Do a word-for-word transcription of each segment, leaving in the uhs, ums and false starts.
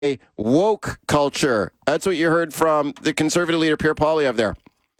a woke culture. That's what you heard from the Conservative leader, Pierre Poilievre there.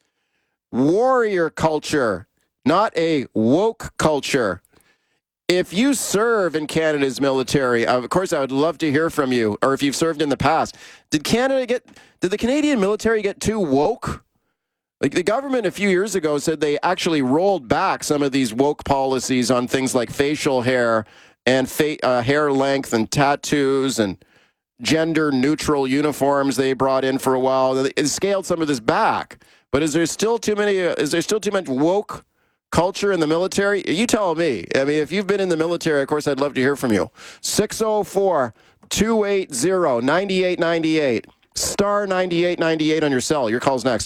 Warrior culture, not a woke culture. If you serve in Canada's military, of course, I would love to hear from you, or if you've served in the past. Did Canada get, did the Canadian military get too woke? Like the government a few years ago said they actually rolled back some of these woke policies on things like facial hair and fa- uh, hair length and tattoos and gender-neutral uniforms they brought in for a while. It scaled some of this back. But is there still too many? Uh, is there still too much woke culture in the military? You tell me. I mean, if you've been in the military, of course, I'd love to hear from you. six oh four, two eight zero, nine eight nine eight. Star ninety-eight ninety-eight on your cell. Your call's next.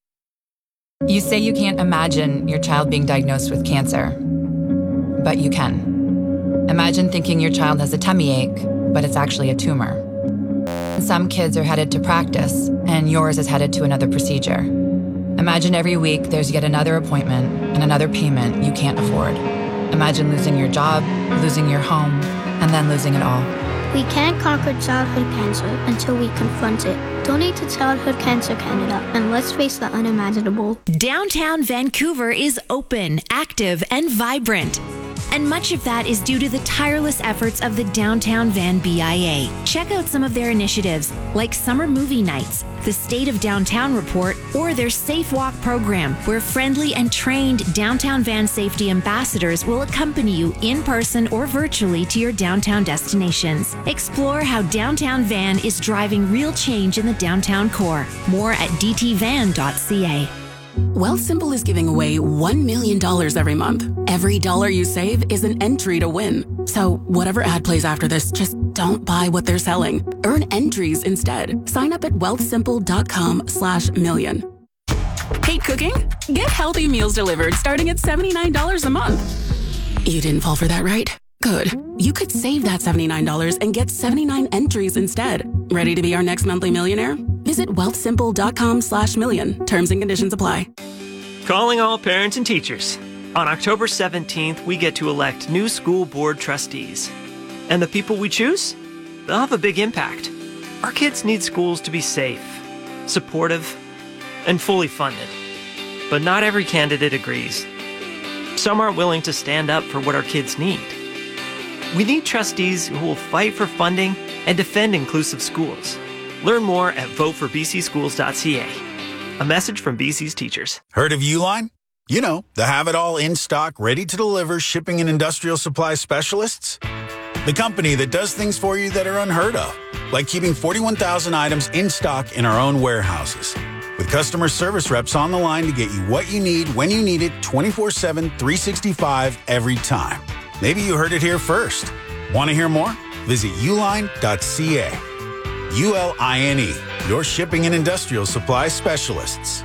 You say you can't imagine your child being diagnosed with cancer, but you can. Imagine thinking your child has a tummy ache, but it's actually a tumor. Some kids are headed to practice, and yours is headed to another procedure. Imagine every week there's yet another appointment and another payment you can't afford. Imagine losing your job, losing your home, and then losing it all. We can't conquer childhood cancer until we confront it. Donate to Childhood Cancer Canada, and let's face the unimaginable. Downtown Vancouver is open, active, and vibrant. And much of that is due to the tireless efforts of the Downtown Van B I A. Check out some of their initiatives, like summer movie nights, the State of Downtown Report, or their Safe Walk program, where friendly and trained Downtown Van safety ambassadors will accompany you in person or virtually to your downtown destinations. Explore how Downtown Van is driving real change in the downtown core. More at d t van dot c a. Wealthsimple is giving away one million dollars every month. Every dollar you save is an entry to win. So whatever ad plays after this, just don't buy what they're selling. Earn entries instead. Sign up at wealthsimple.com slash million. Hate cooking? Get healthy meals delivered starting at seventy-nine dollars a month. You didn't fall for that, right? Good. You could save that seventy-nine dollars and get seventy-nine entries instead. Ready to be our next monthly millionaire? Visit wealthsimple.com slash million. Terms and conditions apply. Calling all parents and teachers. On October seventeenth, we get to elect new school board trustees. And the people we choose? They'll have a big impact. Our kids need schools to be safe, supportive, and fully funded. But not every candidate agrees. Some aren't willing to stand up for what our kids need. We need trustees who will fight for funding and defend inclusive schools. Learn more at vote for b c schools dot c a. A message from B C's teachers. Heard of Uline? You know, the have-it-all in-stock, ready-to-deliver shipping and industrial supply specialists. The company that does things for you that are unheard of, like keeping forty-one thousand items in stock in our own warehouses. With customer service reps on the line to get you what you need when you need it twenty-four seven, three sixty-five every time. Maybe you heard it here first. Want to hear more? Visit uline dot c a. U L I N E, your shipping and industrial supply specialists.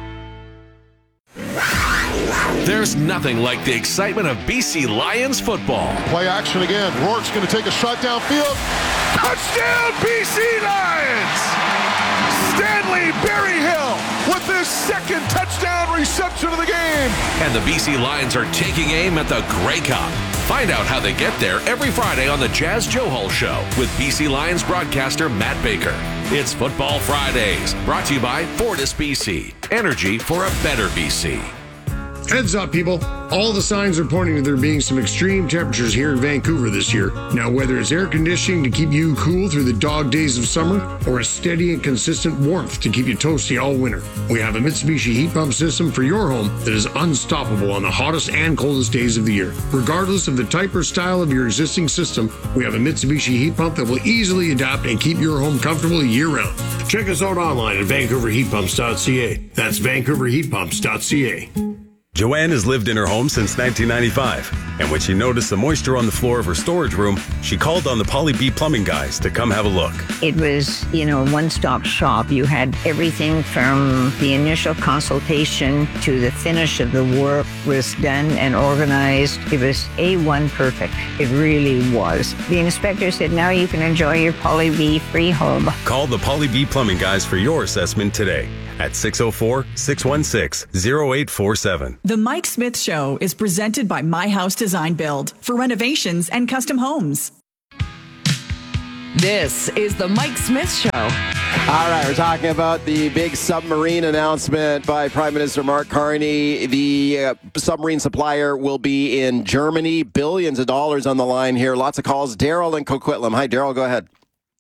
There's nothing like the excitement of B C Lions football. Play action again. Rourke's going to take a shot downfield. Touchdown, B C Lions! Stanley Berryhill with his second touchdown reception of the game. And the B C Lions are taking aim at the Grey Cup. Find out how they get there every Friday on the Jazz Joe Hall Show with B C Lions broadcaster Matt Baker. It's Football Fridays, brought to you by Fortis B C. Energy for a better B C. Heads up, people. All the signs are pointing to there being some extreme temperatures here in Vancouver this year. Now, whether it's air conditioning to keep you cool through the dog days of summer or a steady and consistent warmth to keep you toasty all winter, we have a Mitsubishi heat pump system for your home that is unstoppable on the hottest and coldest days of the year. Regardless of the type or style of your existing system, we have a Mitsubishi heat pump that will easily adapt and keep your home comfortable year-round. Check us out online at vancouver heat pumps dot c a. That's vancouver heat pumps dot c a. Joanne has lived in her home since nineteen ninety-five, and when she noticed the moisture on the floor of her storage room, she called on the Poly B plumbing guys to come have a look. It was, you know, a one-stop shop. You had everything from the initial consultation to the finish of the work was done and organized. It was A one perfect. It really was. The inspector said, now you can enjoy your Poly B free home. Call the Poly B plumbing guys for your assessment today at six oh four, six one six, oh eight four seven. The Mike Smith Show is presented by My House Design Build for renovations and custom homes. This is the Mike Smith Show. All right, we're talking about the big submarine announcement by Prime Minister Mark Carney. The uh, submarine supplier will be in Germany. Billions of dollars on the line here. Lots of calls. Daryl in Coquitlam. Hi, Daryl. Go ahead.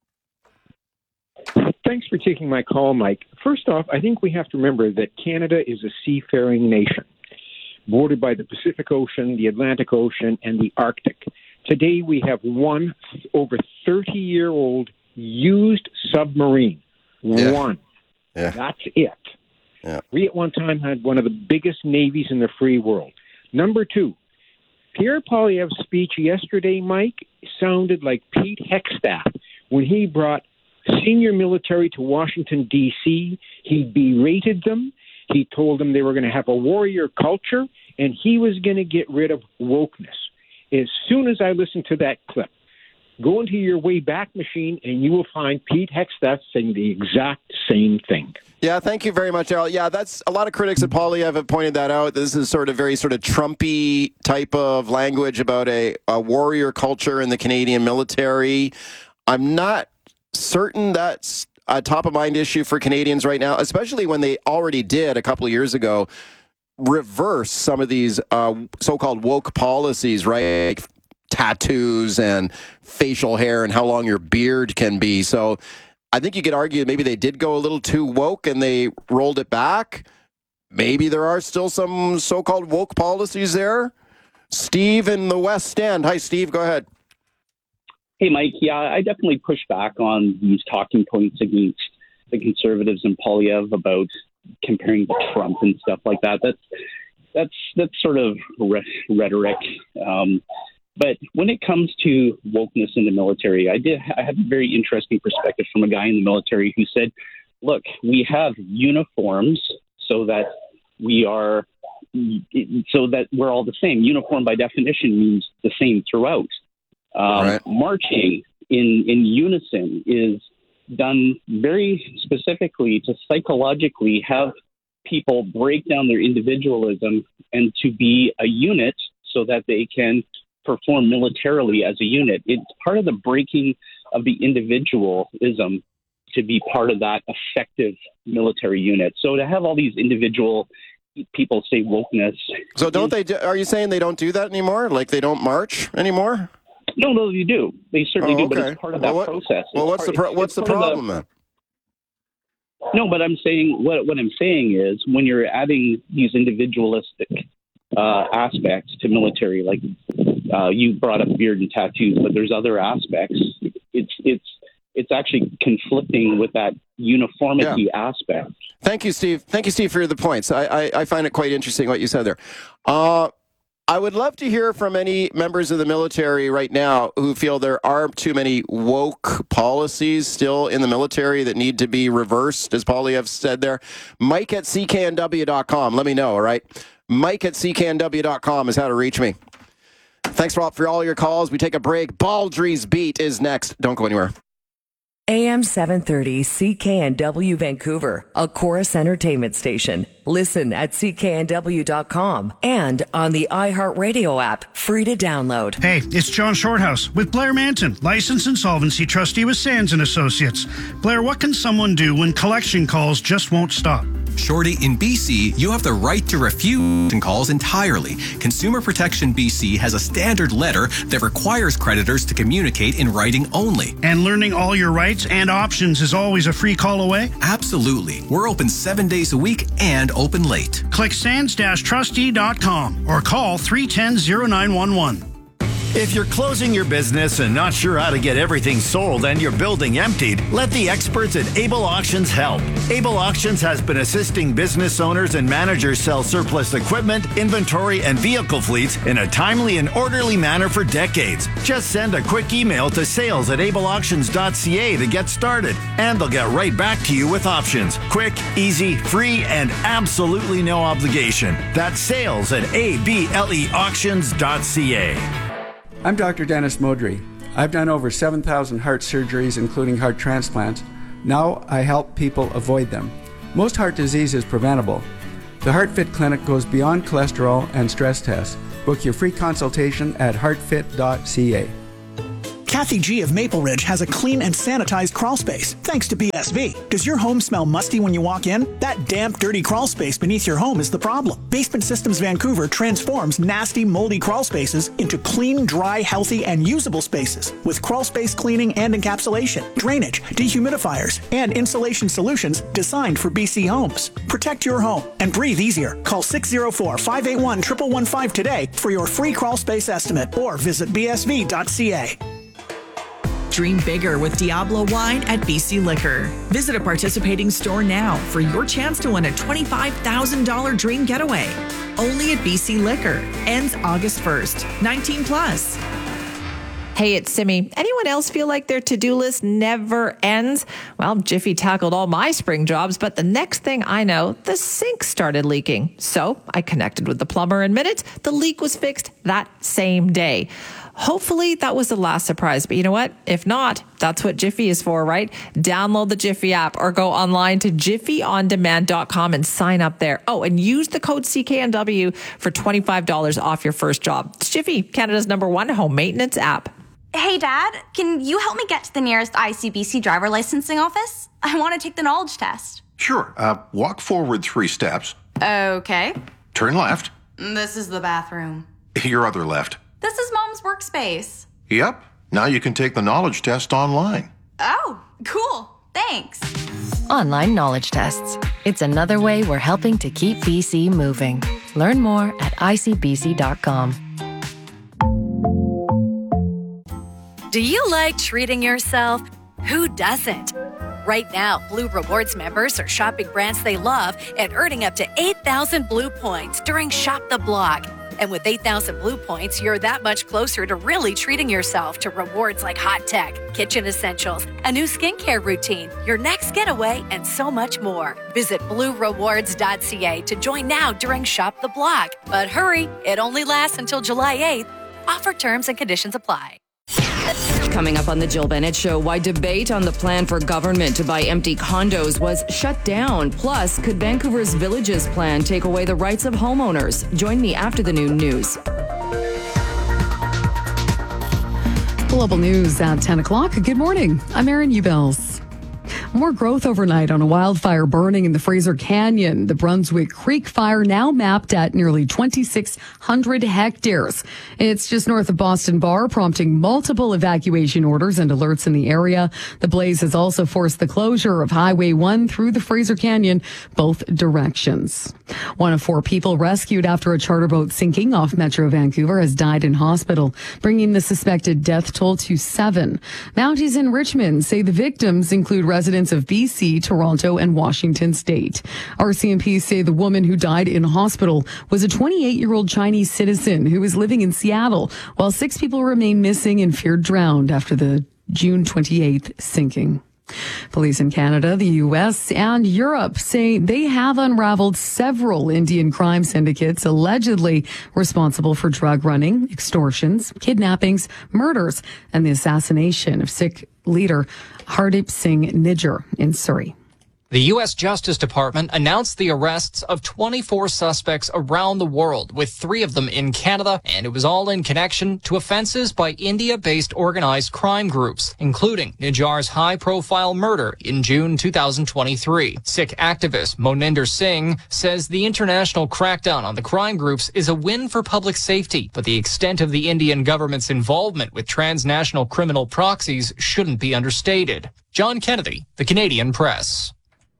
Thanks for taking my call, Mike. First off, I think we have to remember that Canada is a seafaring nation, bordered by the Pacific Ocean, the Atlantic Ocean, and the Arctic. Today, we have one over thirty-year-old used submarine. Yeah. One. Yeah. That's it. Yeah. We at one time had one of the biggest navies in the free world. Number two, Pierre Poilievre's speech yesterday, Mike, sounded like Pete Hegseth when he brought senior military to Washington, D C. He berated them. He told them they were going to have a warrior culture, and he was going to get rid of wokeness. As soon as I listened to that clip, go into your Wayback Machine, and you will find Pete Hegseth saying the exact same thing. Yeah, thank you very much, Daryl. Yeah, that's a lot of critics at Poilievre have pointed that out. This is sort of very sort of Trumpy type of language about a, a warrior culture in the Canadian military. I'm not certain that's a top-of-mind issue for Canadians right now, especially when they already did a couple of years ago reverse some of these uh, so-called woke policies, right? Like tattoos and facial hair and how long your beard can be. So I think you could argue maybe they did go a little too woke and they rolled it back. Maybe there are still some so-called woke policies there. Steve in the West End. Hi, Steve. Go ahead. Hey, Mike. Yeah, I definitely push back on these talking points against the Conservatives and Poilievre about comparing to Trump and stuff like that. That's that's that's sort of re- rhetoric. Um, but when it comes to wokeness in the military, I did I have a very interesting perspective from a guy in the military who said, "Look, we have uniforms so that we are so that we're all the same. Uniform by definition means the same throughout. Um, right. Marching in in unison is done very specifically to psychologically have people break down their individualism and to be a unit so that they can perform militarily as a unit. It's part of the breaking of the individualism to be part of that effective military unit. So to have all these individual people say wokeness. So don't they, do, are you saying they don't do that anymore? Like they don't march anymore? No, no, you do. They certainly oh, do, okay. but it's part of well, that what, process. Well, it's what's part, the pro- what's the problem the, then? No, but I'm saying what what I'm saying is when you're adding these individualistic uh, aspects to military, like uh, you brought up beard and tattoos, but there's other aspects. It's it's it's actually conflicting with that uniformity yeah. aspect. Thank you, Steve. Thank you, Steve, for the points. I I, I find it quite interesting what you said there. Uh, I would love to hear from any members of the military right now who feel there are too many woke policies still in the military that need to be reversed, as Poilievre said there. Mike at C K N W dot com. Let me know, all right? Mike at C K N W dot com is how to reach me. Thanks for all, for all your calls. We take a break. Baldry's Beat is next. Don't go anywhere. A M seven thirty C K N W Vancouver, a Chorus Entertainment station. Listen at C K N W dot com and on the iHeartRadio app, free to download. Hey, it's John Shorthouse with Blair Manton, licensed insolvency trustee with Sands and Associates. Blair, what can someone do when collection calls just won't stop? Shorty, in B C, you have the right to refuse calls entirely. Consumer Protection B C has a standard letter that requires creditors to communicate in writing only. And learning all your rights and options is always a free call away? Absolutely. We're open seven days a week and open late. Click sands dash trustee dot com or call three one zero, zero nine one one. If you're closing your business and not sure how to get everything sold and your building emptied, let the experts at Able Auctions help. Able Auctions has been assisting business owners and managers sell surplus equipment, inventory, and vehicle fleets in a timely and orderly manner for decades. Just send a quick email to sales at able auctions dot c a to get started, and they'll get right back to you with options. Quick, easy, free, and absolutely no obligation. That's sales at able auctions dot c a. I'm Doctor Dennis Modry. I've done over seven thousand heart surgeries, including heart transplants. Now I help people avoid them. Most heart disease is preventable. The HeartFit Clinic goes beyond cholesterol and stress tests. Book your free consultation at heart fit dot c a. Kathy G of Maple Ridge has a clean and sanitized crawl space, thanks to B S V. Does your home smell musty when you walk in? That damp, dirty crawl space beneath your home is the problem. Basement Systems Vancouver transforms nasty, moldy crawl spaces into clean, dry, healthy, and usable spaces with crawl space cleaning and encapsulation, drainage, dehumidifiers, and insulation solutions designed for B C homes. Protect your home and breathe easier. Call six oh four, five eight one, one one one five today for your free crawl space estimate or visit b s v dot c a. Dream bigger with Diablo Wine at B C Liquor. Visit a participating store now for your chance to win a twenty-five thousand dollars dream getaway. Only at B C Liquor. Ends August first. nineteen plus. Hey, it's Simi. Anyone else feel like their to-do list never ends? Well, Jiffy tackled all my spring jobs, but the next thing I know, the sink started leaking. So I connected with the plumber in minutes. The leak was fixed that same day. Hopefully that was the last surprise, but you know what? If not, that's what Jiffy is for, right? Download the Jiffy app or go online to jiffy on demand dot com and sign up there. Oh, and use the code C K N W for twenty-five dollars off your first job. It's Jiffy, Canada's number one home maintenance app. Hey, Dad, can you help me get to the nearest I C B C driver licensing office? I want to take the knowledge test. Sure. Uh, walk forward three steps. Okay. Turn left. This is the bathroom. Your other left. This is Mom's workspace. Yep. Now you can take the knowledge test online. Oh, cool. Thanks. Online knowledge tests. It's another way we're helping to keep B C moving. Learn more at I C B C dot com. Do you like treating yourself? Who doesn't? Right now, Blue Rewards members are shopping brands they love and earning up to eight thousand Blue points during Shop the Block. And with eight thousand Blue points, you're that much closer to really treating yourself to rewards like hot tech, kitchen essentials, a new skincare routine, your next getaway, and so much more. Visit blue rewards dot c a to join now during Shop the Block. But hurry, it only lasts until July eighth. Offer terms and conditions apply. Coming up on the Jill Bennett Show, why debate on the plan for government to buy empty condos was shut down. Plus, could Vancouver's Villages plan take away the rights of homeowners? Join me after the noon news. Global News at ten o'clock. Good morning. I'm Erin Ubels. More growth overnight on a wildfire burning in the Fraser Canyon. The Brunswick Creek fire now mapped at nearly twenty-six hundred hectares. It's just north of Boston Bar, prompting multiple evacuation orders and alerts in the area. The blaze has also forced the closure of Highway one through the Fraser Canyon, both directions. One of four people rescued after a charter boat sinking off Metro Vancouver has died in hospital, bringing the suspected death toll to seven. Mounties in Richmond say the victims include residents of B C, Toronto, and Washington State. R C M P say the woman who died in hospital was a twenty-eight-year-old Chinese citizen who was living in Seattle, while six people remain missing and feared drowned after the June twenty-eighth sinking. Police in Canada, the U S, and Europe say they have unraveled several Indian crime syndicates allegedly responsible for drug running, extortions, kidnappings, murders, and the assassination of Sikh leader Hardeep Singh Nijjar in Surrey. The U S Justice Department announced the arrests of twenty-four suspects around the world, with three of them in Canada, and it was all in connection to offenses by India-based organized crime groups, including Nijjar's high-profile murder in June two thousand twenty-three. Sikh activist Moninder Singh says the international crackdown on the crime groups is a win for public safety, but the extent of the Indian government's involvement with transnational criminal proxies shouldn't be understated. John Kennedy, The Canadian Press.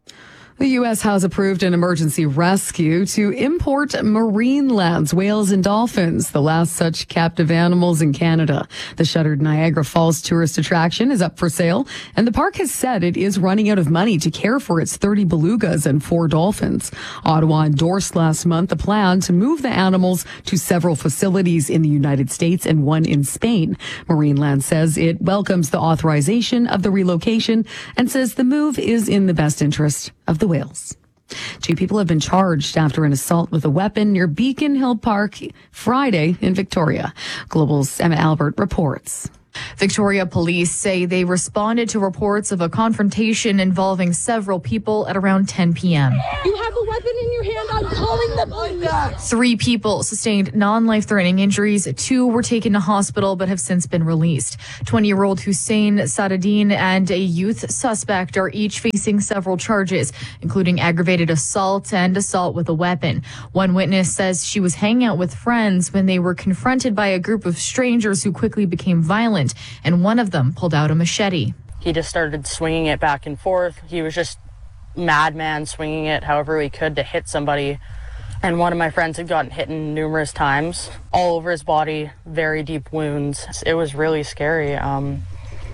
The U S has approved an emergency rescue to import marine lands, whales and dolphins, the last such captive animals in Canada. The shuttered Niagara Falls tourist attraction is up for sale, and the park has said it is running out of money to care for its thirty belugas and four dolphins. Ottawa endorsed last month a plan to move the animals to several facilities in the United States and one in Spain. Marineland says it welcomes the authorization of the relocation and says the move is in the best interest of the whales. Two people have been charged after an assault with a weapon near Beacon Hill Park Friday in Victoria. Global's Emma Albert reports. Victoria police say they responded to reports of a confrontation involving several people at around ten p.m. You have a weapon in your hand. I'm calling the police. Three people sustained non-life-threatening injuries. Two were taken to hospital but have since been released. twenty-year-old Hussein Sadadine and a youth suspect are each facing several charges, including aggravated assault and assault with a weapon. One witness says she was hanging out with friends when they were confronted by a group of strangers who quickly became violent, and one of them pulled out a machete. He just started swinging it back and forth. He was just madman swinging it however he could to hit somebody. And one of my friends had gotten hit numerous times, all over his body, very deep wounds. It was really scary. Um,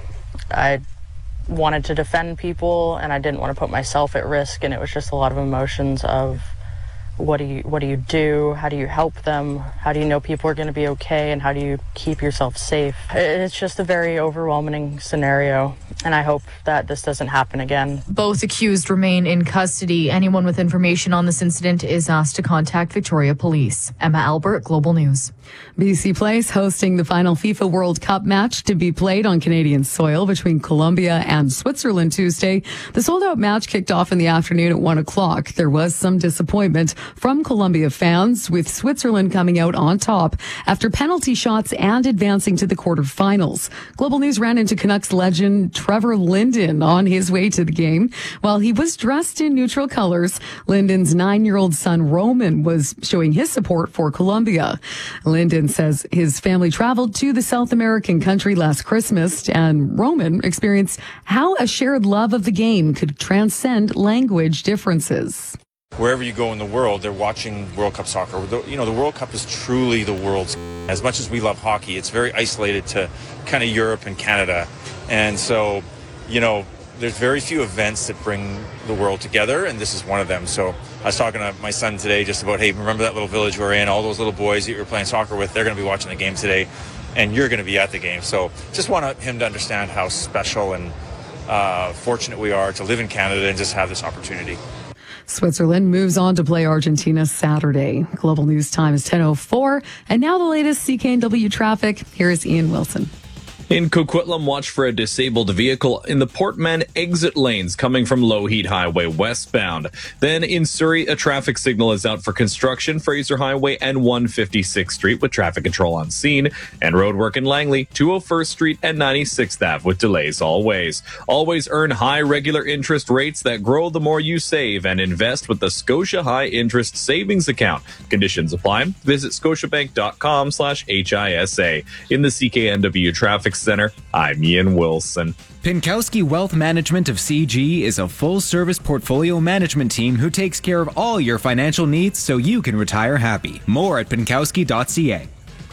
I wanted to defend people, and I didn't want to put myself at risk, and it was just a lot of emotions of what do you what do you do? How do you help them? How do you know people are going to be okay? And how do you keep yourself safe? It's just a very overwhelming scenario, and I hope that this doesn't happen again. Both accused remain in custody. Anyone with information on this incident is asked to contact Victoria Police. Emma Albert, Global News. B C Place hosting the final FIFA World Cup match to be played on Canadian soil between Colombia and Switzerland Tuesday. The sold-out match kicked off in the afternoon at one o'clock. There was some disappointment from Colombia fans, with Switzerland coming out on top after penalty shots and advancing to the quarterfinals. Global News ran into Canucks legend Trevor Linden on his way to the game. While he was dressed in neutral colors, Linden's nine-year-old son Roman was showing his support for Colombia. Linden says his family traveled to the South American country last Christmas, and Roman experienced how a shared love of the game could transcend language differences. Wherever you go in the world, they're watching World Cup soccer. The, you know, the World Cup is truly the world's. As much as we love hockey, it's very isolated to kind of Europe and Canada. And so, you know, there's very few events that bring the world together, and this is one of them. So I was talking to my son today just about, hey, remember that little village we were in? All those little boys that you were playing soccer with, they're going to be watching the game today, and you're going to be at the game. So just want him to understand how special and uh, fortunate we are to live in Canada and just have this opportunity. Switzerland moves on to play Argentina Saturday. Global News time is ten oh four. And now the latest C K N W traffic. Here is Ian Wilson. In Coquitlam, watch for a disabled vehicle in the Portman exit lanes coming from Lougheed Highway westbound. Then in Surrey, a traffic signal is out for construction, Fraser Highway and one fifty-sixth Street with traffic control on scene, and roadwork in Langley, two oh first Street and ninety-sixth Avenue with delays always. Always earn high regular interest rates that grow the more you save, and invest with the Scotia High Interest Savings Account. Conditions apply. Visit scotiabank.com slash HISA. In the C K N W Traffic Center, I'm Ian Wilson. Pinkowski Wealth Management of C G is a full-service portfolio management team who takes care of all your financial needs so you can retire happy. More at pinkowski dot c a.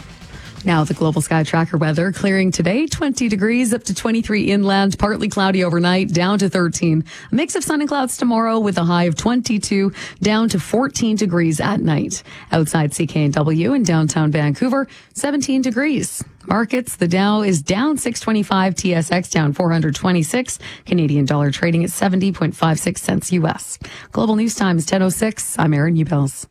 Now the Global Sky Tracker weather. Clearing today, twenty degrees, up to twenty-three inland, partly cloudy overnight, down to thirteen. A mix of sun and clouds tomorrow with a high of twenty-two, down to fourteen degrees at night. Outside C K N W in downtown Vancouver, seventeen degrees. Markets, the Dow is down six twenty-five, T S X down four twenty-six, Canadian dollar trading at seventy point five six cents U S. Global News Time is ten oh six. I'm Erin Ubels.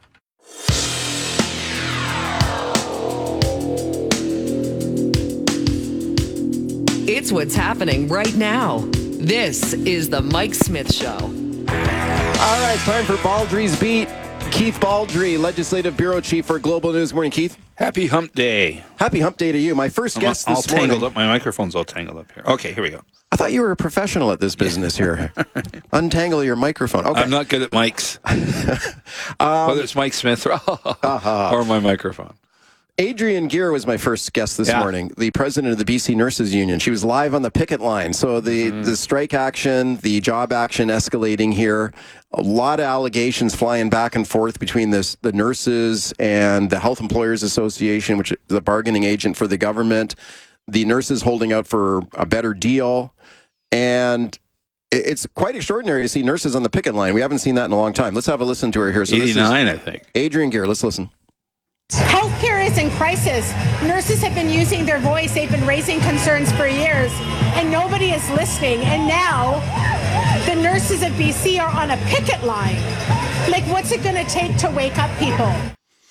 It's what's happening right now. This is the Mike Smith Show. All right, time for Baldry's Beat. Keith Baldry, Legislative Bureau Chief for Global News. Morning, Keith. Happy Hump Day. Happy Hump Day to you. My first guest I'm all this morning. tangled up. My microphone's all tangled up here. Okay, here we go. I thought you were a professional at this business here. Untangle your microphone. Okay. I'm not good at mics. um, Whether it's Mike Smith or, uh-huh. or my microphone. Adrienne Gear was my first guest this yeah. morning, the president of the B C Nurses Union. She was live on the picket line. So the, mm. the strike action, the job action escalating here, a lot of allegations flying back and forth between this, the nurses and the Health Employers Association, which is the bargaining agent for the government, the nurses holding out for a better deal. And it's quite extraordinary to see nurses on the picket line. We haven't seen that in a long time. Let's have a listen to her here. So eighty-nine, I think. Adrienne Gear, let's listen. Healthcare is in crisis. Nurses have been using their voice. They've been raising concerns for years, and nobody is listening. And now the nurses of B C are on a picket line. Like, what's it going to take to wake up people?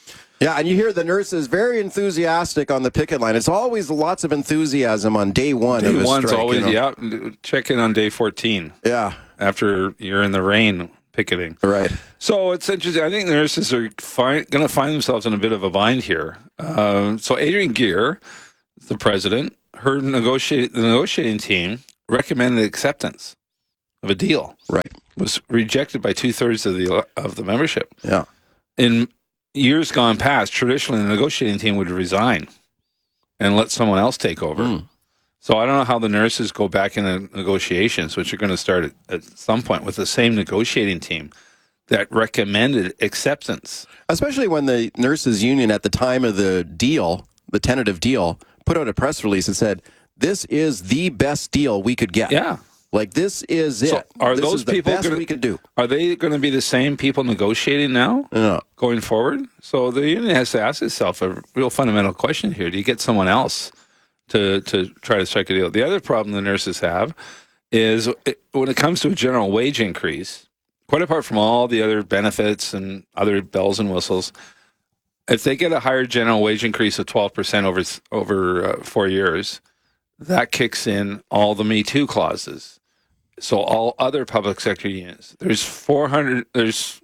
Yeah, and you hear the nurses very enthusiastic on the picket line. It's always lots of enthusiasm on day one Day of a one's strike. always, you know? yeah. Check in on day fourteen. Yeah. After you're in the rain picketing. Right. So it's interesting. I think the nurses are going to find themselves in a bit of a bind here. Uh, so Adrian Geer, the president, her negotiate, the negotiating team recommended acceptance of a deal. Right. Was rejected by two-thirds of the of the membership. Yeah. In years gone past, traditionally the negotiating team would resign and let someone else take over. Mm. So I don't know how the nurses go back into negotiations, which are going to start at, at some point with the same negotiating team that recommended acceptance. Especially when the nurses union at the time of the deal, the tentative deal, put out a press release and said, this is the best deal we could get. Yeah. Like, this is it. So are this those is the people best gonna, we could do. Are they going to be the same people negotiating now No. going forward? So the union has to ask itself a real fundamental question here. Do you get someone else to, to try to strike a deal? The other problem the nurses have is it, when it comes to a general wage increase, quite apart from all the other benefits and other bells and whistles, if they get a higher general wage increase of twelve percent over, over uh, four years, that kicks in all the Me Too clauses. So all other public sector unions, there's four hundred, there's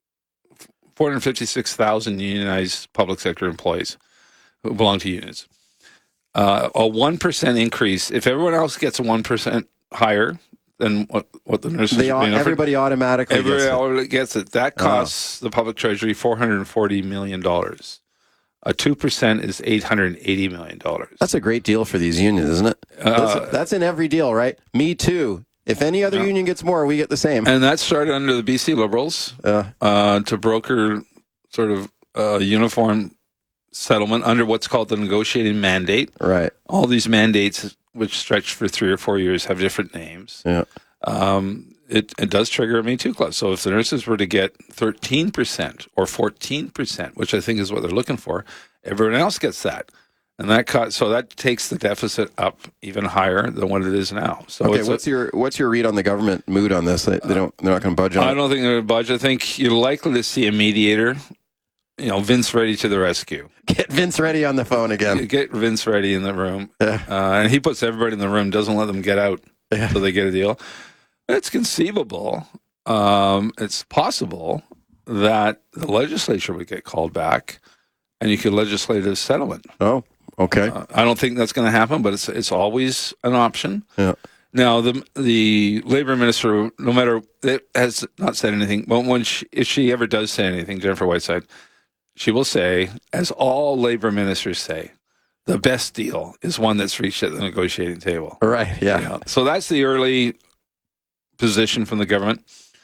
four hundred fifty-six thousand unionized public sector employees who belong to unions. Uh, a one percent increase, if everyone else gets a one percent higher than what, what the nurses They are all, being offered, everybody automatically everybody gets it. already gets it. That costs the public treasury four hundred forty million dollars. A two percent is eight hundred eighty million dollars. That's a great deal for these unions, isn't it? Uh, that's, that's in every deal, right? Me too. If any other Yeah. union gets more, we get the same. And that started under the B C Liberals Yeah. uh, to broker sort of uh, uniform settlement under what's called the negotiating mandate. Right. All these mandates, which stretch for three or four years, have different names. Yeah. Um, it, it does trigger a Me Too clause. So if the nurses were to get thirteen percent or fourteen percent, which I think is what they're looking for, everyone else gets that. And that cut, so that takes the deficit up even higher than what it is now. So Okay, it's what's a, your what's your read on the government mood on this? They, they don't they're not going to budge on I it. don't think they're going to budge. I think you're likely to see a mediator. You know, Vince Reddy to the rescue. Get Vince Reddy on the phone again. Get Vince Reddy in the room, Yeah. uh, and he puts everybody in the room. Doesn't let them get out Yeah. until they get a deal. It's conceivable. Um, it's possible that the legislature would get called back, and you could legislate a settlement. Oh, okay. Uh, I don't think that's going to happen, but it's it's always an option. Yeah. Now, the the labor minister, no matter it has not said anything, but when she, if she ever does say anything, Jennifer Whiteside, she will say, as all labor ministers say, the best deal is one that's reached at the negotiating table. Right. Yeah. You know, so that's the early position from the government.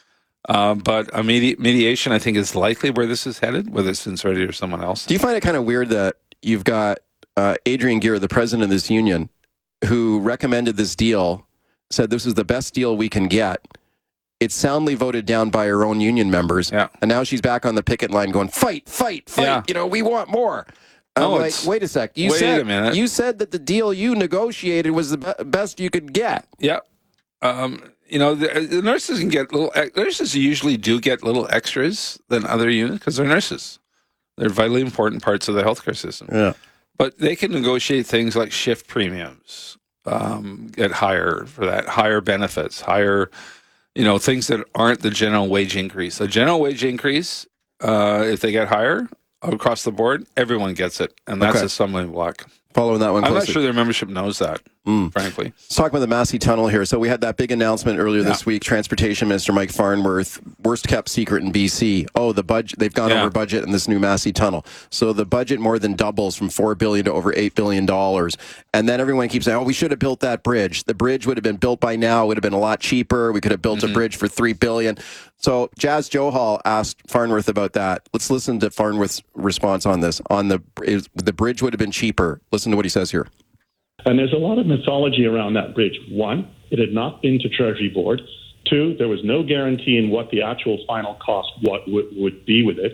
Uh, but a medi- mediation, I think, is likely where this is headed, whether it's Vince Reddy or someone else. Do you find it kind of weird that you've got uh, Adrian Geer, the president of this union, who recommended this deal, said this is the best deal we can get. It's soundly voted down by her own union members. Yeah. And now she's back on the picket line going, fight, fight, fight. Yeah. You know, we want more. I'm No, like, it's- wait a sec. You wait said, a minute. You said that the deal you negotiated was the be- best you could get. Yeah. Um, you know, the, the nurses can get little, nurses usually do get little extras than other units because they're nurses. They're vitally important parts of the healthcare system. Yeah. But they can negotiate things like shift premiums, um, get higher for that, higher benefits, higher, you know, things that aren't the general wage increase. The general wage increase, uh, if they get higher across the board, everyone gets it. And that's Okay. a stumbling block. Following that one I'm closely. not sure their membership knows that, Mm. frankly. Let's talk about the Massey Tunnel here. So we had that big announcement earlier Yeah. this week. Transportation Minister Mike Farnworth, worst kept secret in B C. Oh, the budget, they've gone Yeah. over budget in this new Massey Tunnel. So the budget more than doubles from four billion dollars to over eight billion dollars. And then everyone keeps saying, oh, we should have built that bridge. The bridge would have been built by now. It would have been a lot cheaper. We could have built Mm-hmm. a bridge for three billion dollars. So Jazz Johal asked Farnworth about that. Let's listen to Farnworth's response on this. On the, is, the bridge would have been cheaper. Listen to what he says here. And there's a lot of mythology around that bridge. One, it had not been to Treasury Board. Two, there was no guarantee in what the actual final cost what would, would be with it.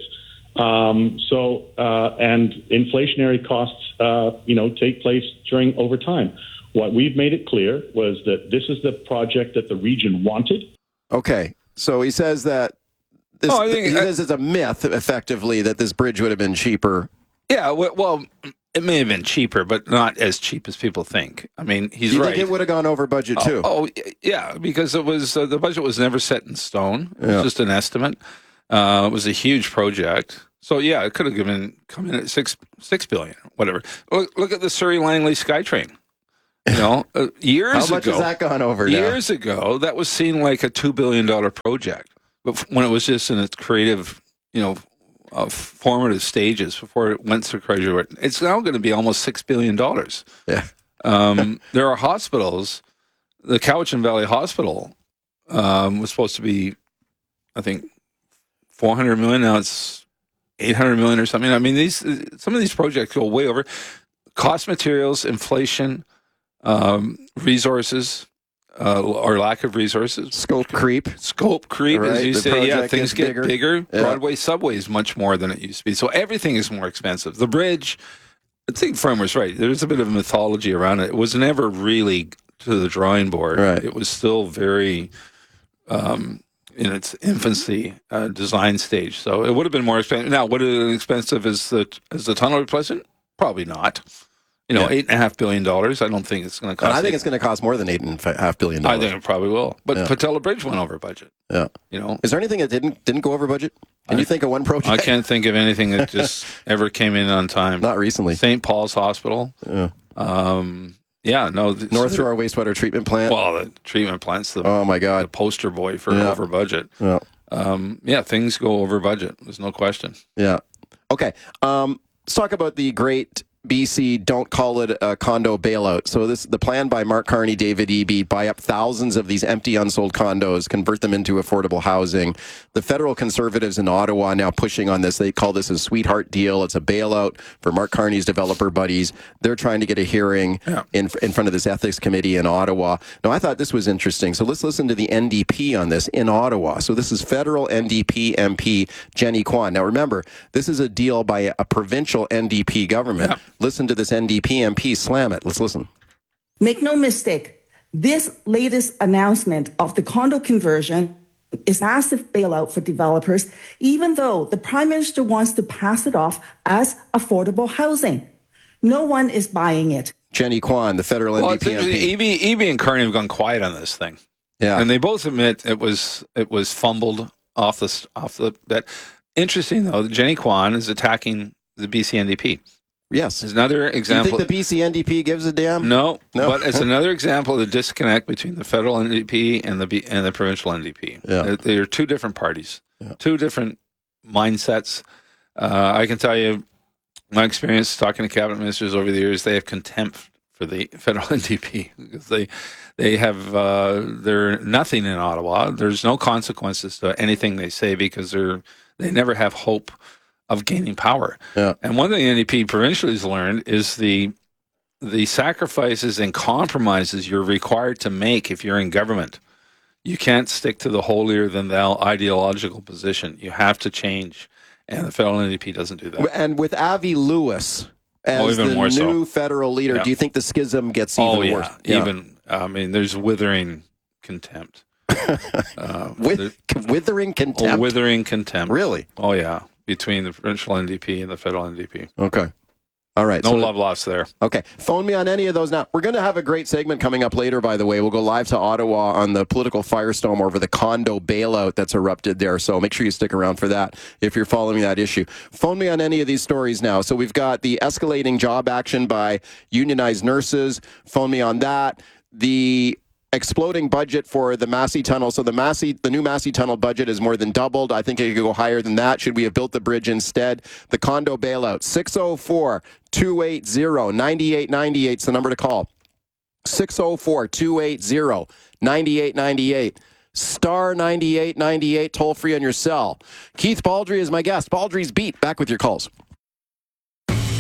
Um, so, uh, and inflationary costs, uh, you know, take place during over time. What we've made it clear was that this is the project that the region wanted. Okay. So he says that this, Oh, I think- this is a myth, effectively, that this bridge would have been cheaper. Yeah, well, well, it may have been cheaper, but not as cheap as people think. I mean, he's you right. think it would have gone over budget Oh, too? Oh, yeah, because it was uh, the budget was never set in stone. It was Yeah. just an estimate. Uh, it was a huge project, so yeah, it could have given come in at six six billion, whatever. Look, look at the Surrey Langley SkyTrain. You know, uh, years How ago, much has that gone over now? years ago, that was seen like a two billion dollar project, but f- when it was just in its creative, you know, uh, formative stages before it went through graduate, it's now going to be almost six billion dollars. Yeah. Um, there are hospitals. The Cowichan Valley Hospital um, was supposed to be, I think, four hundred million. Now it's eight hundred million or something. I mean, these some of these projects go way over. Cost, materials, inflation, um, resources, uh, or lack of resources. Scope creep. Scope creep, Right, as you the say. Yeah, project things gets get bigger. bigger. Yeah. Broadway subway is much more than it used to be. So everything is more expensive. The bridge, I think Farmer's right. There's a bit of mythology around it. It was never really to the drawing board. Right. It was still very um, in its infancy uh, design stage. So it would have been more expensive. Now, would it have been expensive as the as the tunnel replacement? Probably not. You know, Yeah. eight and a half billion dollars. I don't think it's going to cost. And I think eight- it's going to cost more than eight and a half billion I dollars. think it probably will. But Yeah. Patella Bridge went over budget. Yeah. You know, Is there anything that didn't didn't go over budget? Can you think of one project? I can't think of anything that just ever came in on time. Not recently. Saint Paul's Hospital. Yeah. Um, yeah, no. th- North Shore wastewater treatment plant. Well, the treatment plant's the, oh my the God. poster boy for Yeah. over budget. Yeah. Um, yeah, things go over budget. There's no question. Yeah. Okay. Um, let's talk about the great B C Don't Call It a Condo Bailout. So this the plan by Mark Carney, David Eby, buy up thousands of these empty, unsold condos, convert them into affordable housing. The federal conservatives in Ottawa are now pushing on this. They call this a sweetheart deal. It's a bailout for Mark Carney's developer buddies. They're trying to get a hearing Yeah. in in front of this ethics committee in Ottawa. Now, I thought this was interesting. So let's listen to the N D P on this in Ottawa. So this is federal N D P M P Jenny Kwan. Now, remember, this is a deal by a, a provincial N D P government. Yeah. Listen to this N D P M P slam it. Let's listen. Make no mistake, this latest announcement of the condo conversion is a massive bailout for developers, even though the Prime Minister wants to pass it off as affordable housing. No one is buying it. Jenny Kwan, the federal Well, N it's D P M P. interesting. Eby, Eby and Carney have gone quiet on this thing. Yeah. And they both admit it was it was fumbled off the off the that. Interesting though, Jenny Kwan is attacking the B C N D P. Yes. It's another Do you example. think the B C N D P gives a damn? No, No. but it's another example of the disconnect between the federal N D P and the B, and the provincial N D P. Yeah. They- They are two different parties, two different mindsets. Uh, I can tell you, my experience talking to cabinet ministers over the years, they have contempt for the federal N D P because they they have uh, they're nothing in Ottawa. There's no consequences to anything they say because they're they never have hope of gaining power. Yeah. And one thing the N D P provincially has learned is the the sacrifices and compromises you're required to make if you're in government. You can't stick to the holier than thou ideological position. You have to change, and the federal N D P doesn't do that. And with Avi Lewis as Oh, even the more new so. federal leader, Yeah. do you think the schism gets even oh yeah, worse? even I mean, there's withering contempt. uh, With, withering there- contempt. oh, withering contempt. Really? Oh yeah, between the provincial N D P and the federal N D P. Okay. All right. No so- love lost there. Okay. Phone me on any of those now. We're going to have a great segment coming up later, by the way. We'll go live to Ottawa on the political firestorm over the condo bailout that's erupted there. So make sure you stick around for that if you're following that issue. Phone me on any of these stories now. So we've got the escalating job action by unionized nurses. Phone me on that. The exploding budget for the Massey Tunnel. So the Massey, the new Massey Tunnel budget is more than doubled. I think it could go higher than that. Should we have built the bridge instead? The condo bailout, six oh four, two eight zero, nine eight nine eight is the number to call. six oh four, two eight zero, nine eight nine eight. Star ninety-eight ninety-eight, toll free on your cell. Keith Baldry is my guest. Baldry's Beat, back with your calls.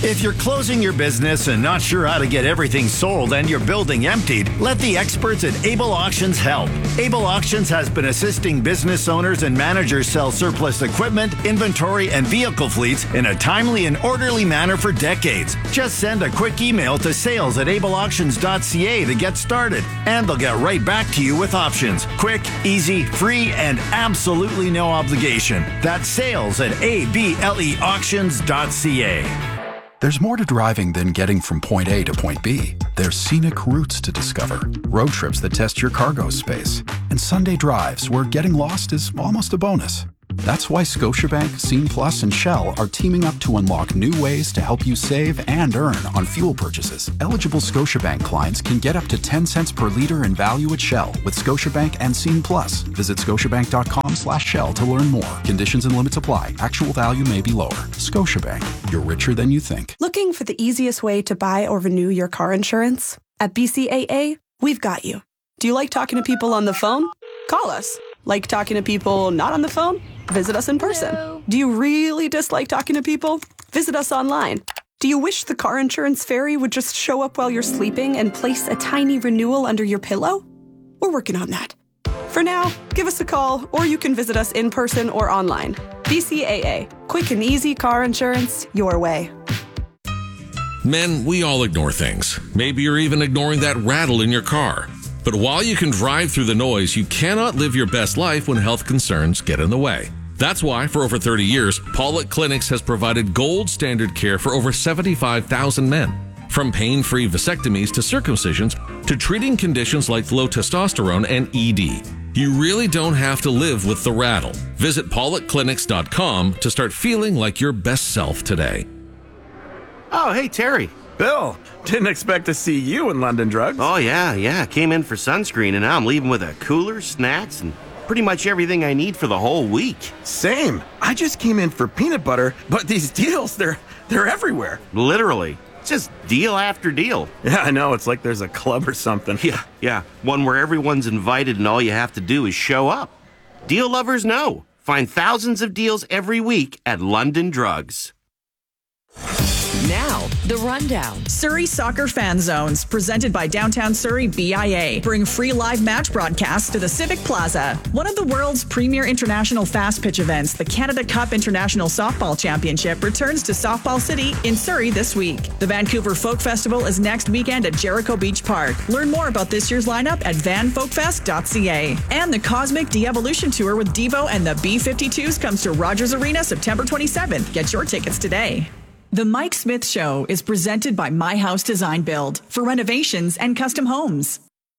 If you're closing your business and not sure how to get everything sold and your building emptied, let the experts at Able Auctions help. Able Auctions has been assisting business owners and managers sell surplus equipment, inventory, and vehicle fleets in a timely and orderly manner for decades. Just send a quick email to sales at able auctions dot c a to get started, and they'll get right back to you with options. Quick, easy, free, and absolutely no obligation. That's sales at able auctions dot c a. There's more to driving than getting from point A to point B. There's scenic routes to discover, road trips that test your cargo space, and Sunday drives where getting lost is almost a bonus. That's why Scotiabank, Scene Plus, and Shell are teaming up to unlock new ways to help you save and earn on fuel purchases. Eligible Scotiabank clients can get up to ten cents per liter in value at Shell with Scotiabank and Scene Plus. Visit scotiabank.com slash Shell to learn more. Conditions and limits apply. Actual value may be lower. Scotiabank. You're richer than you think. Looking for the easiest way to buy or renew your car insurance? At B C A A, we've got you. Do you like talking to people on the phone? Call us. Like talking to people not on the phone? Visit us in person. Hello. Do you really dislike talking to people? Visit us online. Do you wish the car insurance fairy would just show up while you're sleeping and place a tiny renewal under your pillow? We're working on that. For now, give us a call, or you can visit us in person or online. B C A A. Quick and easy car insurance your way. Men, we all ignore things. Maybe you're even ignoring that rattle in your car. But while you can drive through the noise, you cannot live your best life when health concerns get in the way. That's why, for over thirty years, Pollock Clinics has provided gold standard care for over seventy-five thousand men. From pain-free vasectomies to circumcisions to treating conditions like low testosterone and E D. You really don't have to live with the rattle. Visit pollock clinics dot com to start feeling like your best self today. Oh, hey, Terry. Bill, didn't expect to see you in London Drugs. Oh, yeah, yeah. Came in for sunscreen, and now I'm leaving with a cooler, snacks, and pretty much everything I need for the whole week. Same. I just came in for peanut butter, but these deals, they're they're everywhere. Literally. It's just deal after deal. Yeah, I know. It's like there's a club or something. Yeah, yeah. One where everyone's invited and all you have to do is show up. Deal lovers know. Find thousands of deals every week at London Drugs. Now, the rundown. Surrey Soccer Fan Zones, presented by Downtown Surrey B I A, bring free live match broadcasts to the Civic Plaza. One of the world's premier international fast pitch events, the Canada Cup International Softball Championship, returns to Softball City in Surrey this week. The Vancouver Folk Festival is next weekend at Jericho Beach Park. Learn more about this year's lineup at van folk fest dot c a. And the Cosmic De-Evolution Tour with Devo and the B fifty-twos comes to Rogers Arena September twenty-seventh. Get your tickets today. The Mike Smith Show is presented by My House Design Build for renovations and custom homes.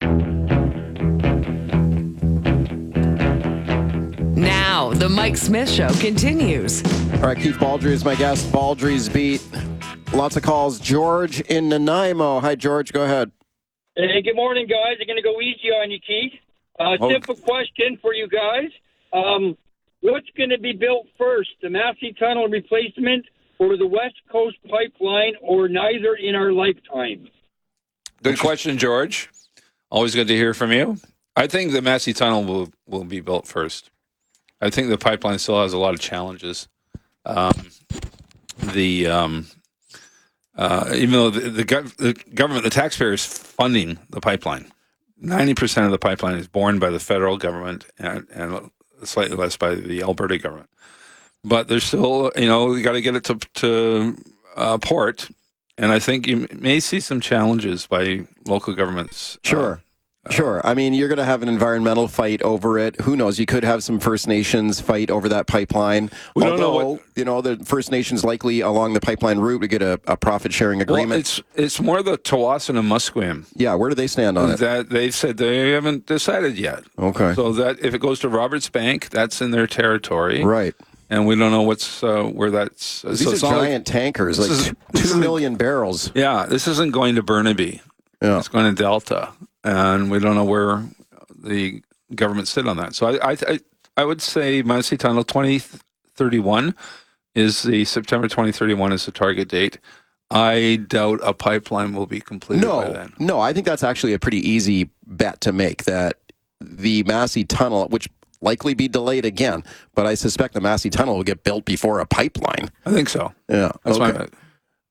Now, the Mike Smith Show continues. All right, Keith Baldry is my guest. Baldry's Beat. Lots of calls. George in Nanaimo. Hi, George. Go ahead. Hey, good morning, guys. I'm going to go easy on you, Keith. Uh, Okay. Simple question for you guys. Um, what's going to be built first, the Massey Tunnel replacement or the West Coast Pipeline, or neither in our lifetime? Good question, George. Always good to hear from you. I think the Massey Tunnel will, will be built first. I think the pipeline still has a lot of challenges. Um, the um, uh, even though the, the, gov- the government, the taxpayer is funding the pipeline, ninety percent of the pipeline is borne by the federal government and, and slightly less by the Alberta government. But there's still, you know, you got to get it to to uh, port, and I think you may see some challenges by local governments. Sure. Sure. I mean, you're going to have an environmental fight over it. Who knows? You could have some First Nations fight over that pipeline. We don't Although, know what- you know, the First Nations likely along the pipeline route to get a, a profit-sharing agreement. Well, it's it's more the Tawasin and Musqueam. Yeah, where do they stand on it? That they've said they haven't decided yet. Okay. So that if it goes to Roberts Bank, that's in their territory. Right. And we don't know what's uh, where that's. These so are it's not giant tankers, this like is- two this isn't- million barrels. Yeah, this isn't going to Burnaby. Yeah. It's going to Delta, and we don't know where the government sit on that. So I, I, I, I would say Massey Tunnel twenty thirty-one is the September twenty thirty-one is the target date. I doubt a pipeline will be completed by No, then. no, I think that's actually a pretty easy bet to make, that the Massey Tunnel, which likely be delayed again, but I suspect the Massey Tunnel will get built before a pipeline. I think so. Yeah. That's my okay. bet.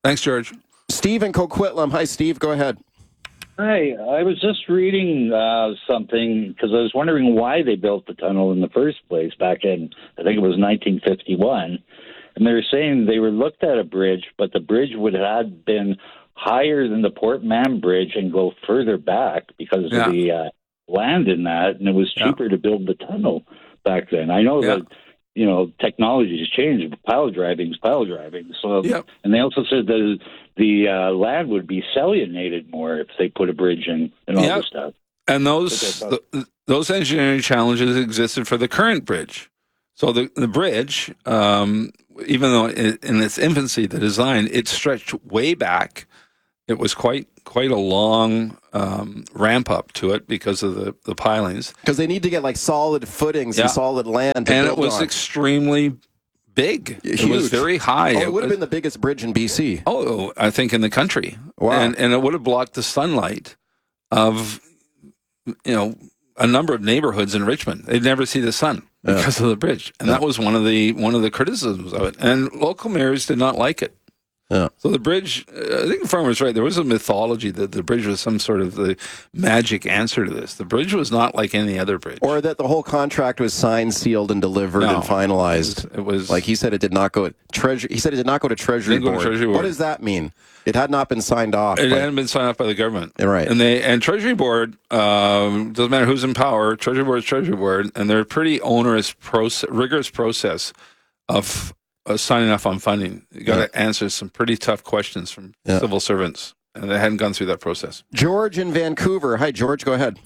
Thanks, George. Steve in Coquitlam. Hi, Steve. Go ahead. Hi, I was just reading uh, something because I was wondering why they built the tunnel in the first place back in, I think it was nineteen fifty-one. And they were saying they were looked at a bridge, but the bridge would have been higher than the Port Mann Bridge and go further back because Yeah. of the uh, land in that, and it was cheaper to build the tunnel back then. I know Yeah. that, you know, technology has changed, but pile driving is pile driving. So, Yep. and they also said that the uh, land would be salinated more if they put a bridge in and all Yep. this stuff. And those th- those engineering challenges existed for the current bridge. So the the bridge, um, even though in, in its infancy, the design, it stretched way back. It was quite quite a long um, ramp up to it because of the, the pilings. Because they need to get like solid footings Yeah. and solid land to And build it was on. extremely big. It Huge. was very high. Oh, it would have was- been the biggest bridge in B C. Oh, I think in the country. Wow. And and it would have blocked the sunlight of, you know, a number of neighborhoods in Richmond. They'd never see the sun Yeah. because of the bridge. And that was one of the one of the criticisms of it. And local mayors did not like it. Yeah. So the bridge, uh, I think the farmer was right. There was a mythology that the bridge was some sort of the magic answer to this. The bridge was not like any other bridge. Or that the whole contract was signed, sealed, and delivered No. and finalized. It was like he said, it did not go to treasury. He said it did not go to Treasury Didn't go to Board. Treasury What Board. does that mean? It had not been signed off. It by- hadn't been signed off by the government, Right. And they and Treasury Board um, doesn't matter who's in power. Treasury Board is Treasury Board, and they're a pretty onerous process, rigorous process of uh, signing off on funding. You got to Yeah. answer some pretty tough questions from Yeah. civil servants, and they hadn't gone through that process. George in Vancouver. Hi, George. Go ahead.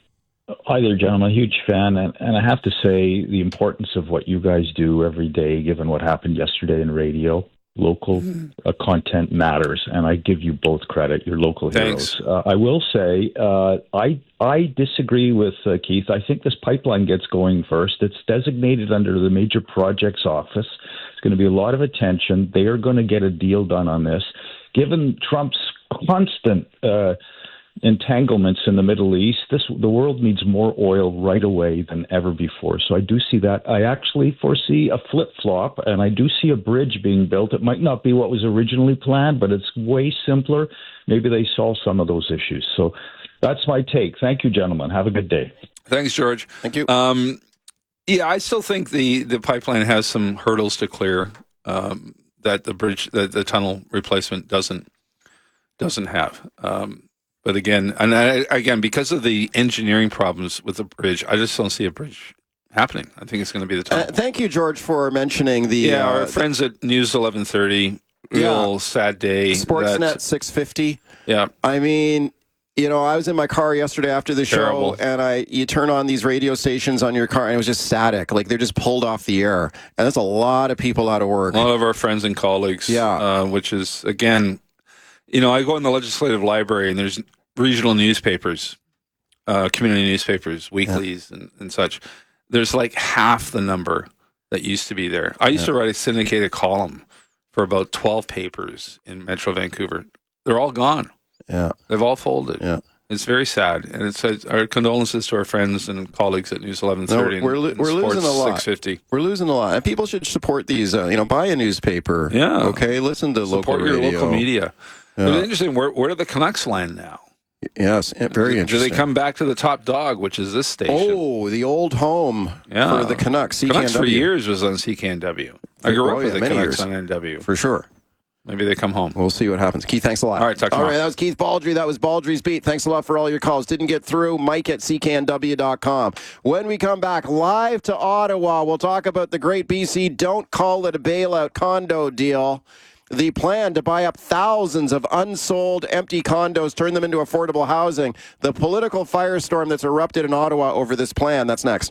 Hi there, gentlemen. Huge fan. And, and I have to say the importance of what you guys do every day, given what happened yesterday in radio. Local uh, content matters, and I give you both credit. You're local Thanks. heroes. Uh, I will say, uh, I I disagree with uh, Keith. I think this pipeline gets going first. It's designated under the Major Projects Office. It's going to be a lot of attention. They are going to get a deal done on this. Given Trump's constant uh, entanglements in the Middle East, this the world needs more oil right away than ever before. So I do see that. I actually foresee a flip-flop, and I do see a bridge being built. It might not be what was originally planned, but it's way simpler. Maybe they solve some of those issues. So that's my take. Thank you, gentlemen. Have a good day. Thanks, George. Thank you. Um, yeah, I still think the, the pipeline has some hurdles to clear um, that the bridge, that the tunnel replacement doesn't doesn't have. Um, but again, and I, again, because of the engineering problems with the bridge, I just don't see a bridge happening. I think it's going to be the tunnel. Uh, thank you, George, for mentioning the yeah, uh, our friends at News eleven thirty. Real Yeah. sad day. Sportsnet that- six fifty. Yeah. I mean, you know, I was in my car yesterday after the Terrible. show, and I you turn on these radio stations on your car, and it was just static. Like they're just pulled off the air, and that's a lot of people out of work. A lot of our friends and colleagues. Yeah. Uh, which is, again, you know, I go in the legislative library and there's regional newspapers, uh, community newspapers, weeklies, and, and such. There's like half the number that used to be there. I used Yeah. to write a syndicated column for about twelve papers in Metro Vancouver. They're all gone. Yeah. They've all folded. Yeah. It's very sad. And it's uh, our condolences to our friends and colleagues at News eleven thirty No, we're and, lo- and we're Sports losing a lot. six fifty. We're losing a lot, and people should support these. Uh, you know, buy a newspaper. Yeah. Okay. Listen to Support local your radio. local media. Yeah. But it's interesting. Where, where do the Canucks land now? Yes, yeah, very Do interesting. they come back to the top dog, which is this station? Oh, the old home yeah. for the Canucks. C K N W. Canucks for years was on C K N W. I grew Oh, up with yeah, the many Canucks years. on N W. For sure. Maybe they come home. We'll see what happens. Keith, thanks a lot. All right, talk All tomorrow. right, that was Keith Baldry. That was Baldry's Beat. Thanks a lot for all your calls. Didn't get through. Mike at C K N W dot com. When we come back live to Ottawa, we'll talk about the great B C Don't Call It a Bailout condo deal. The plan to buy up thousands of unsold empty condos, turn them into affordable housing. The political firestorm that's erupted in Ottawa over this plan. That's next.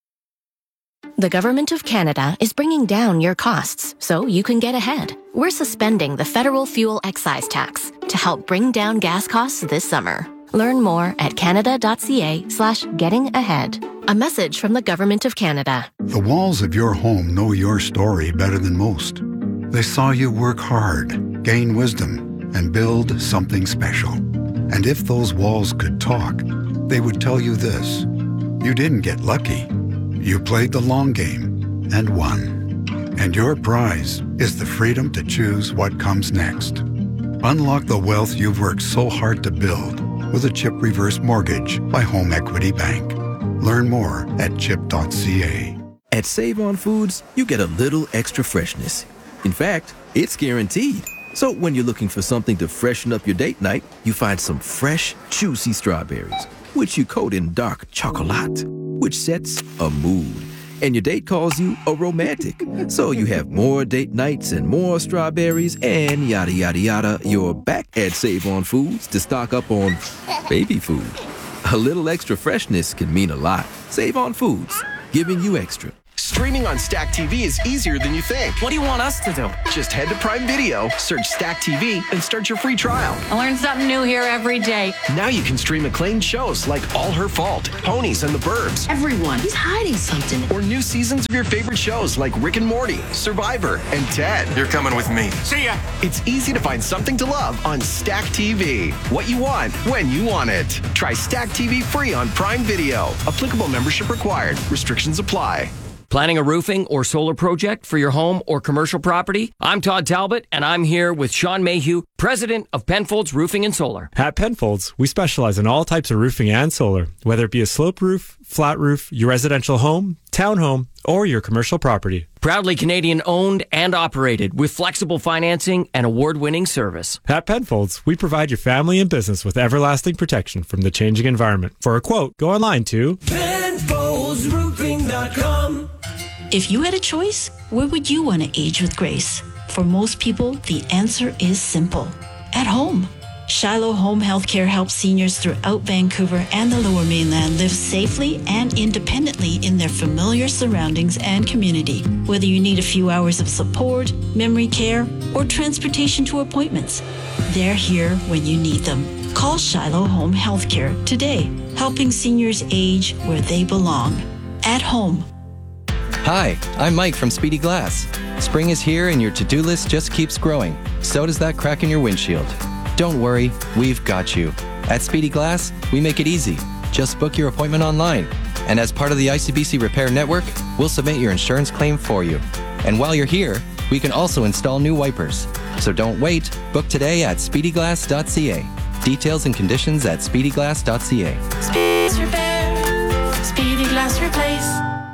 The Government of Canada is bringing down your costs so you can get ahead. We're suspending the federal fuel excise tax to help bring down gas costs this summer. Learn more at canada.ca slash getting ahead. A message from the Government of Canada. The walls of your home know your story better than most. They saw you work hard, gain wisdom, and build something special. And if those walls could talk, they would tell you this. You didn't get lucky. You played the long game and won. And your prize is the freedom to choose what comes next. Unlock the wealth you've worked so hard to build with a CHIP reverse mortgage by Home Equity Bank. Learn more at chip dot c a. At Save On Foods, you get a little extra freshness. In fact, it's guaranteed. So when you're looking for something to freshen up your date night, you find some fresh, juicy strawberries, which you coat in dark chocolate, which sets a mood. And your date calls you a romantic. So you have more date nights and more strawberries and yada, yada, yada. You're back at Save On Foods to stock up on baby food. A little extra freshness can mean a lot. Save On Foods, giving you extra. Streaming on Stack T V is easier than you think. What do you want us to do? Just head to Prime Video, search Stack T V, and start your free trial. I learn something new here every day. Now you can stream acclaimed shows like All Her Fault, Ponies, and The Burbs. Everyone is hiding something. Or new seasons of your favorite shows like Rick and Morty, Survivor, and Ted. You're coming with me. See ya. It's easy to find something to love on Stack T V. What you want, when you want it. Try Stack T V free on Prime Video. Applicable membership required. Restrictions apply. Planning a roofing or solar project for your home or commercial property? I'm Todd Talbot, and I'm here with Sean Mayhew, president of Penfolds Roofing and Solar. At Penfolds, we specialize in all types of roofing and solar, whether it be a slope roof, flat roof, your residential home, townhome, or your commercial property. Proudly Canadian owned and operated with flexible financing and award-winning service. At Penfolds, we provide your family and business with everlasting protection from the changing environment. For a quote, go online to Penfolds Roofing dot com. If you had a choice, where would you want to age with grace? For most people, the answer is simple. At home. Shiloh Home Healthcare helps seniors throughout Vancouver and the Lower Mainland live safely and independently in their familiar surroundings and community. Whether you need a few hours of support, memory care, or transportation to appointments, they're here when you need them. Call Shiloh Home Healthcare today, helping seniors age where they belong. At home. Hi, I'm Mike from Speedy Glass. Spring is here and your to-do list just keeps growing. So does that crack in your windshield. Don't worry, we've got you. At Speedy Glass, we make it easy. Just book your appointment online. And as part of the I C B C Repair Network, we'll submit your insurance claim for you. And while you're here, we can also install new wipers. So don't wait. Book today at speedy glass dot c a. Details and conditions at speedy glass dot c a. Speedy Repair. Speedy Glass Replace.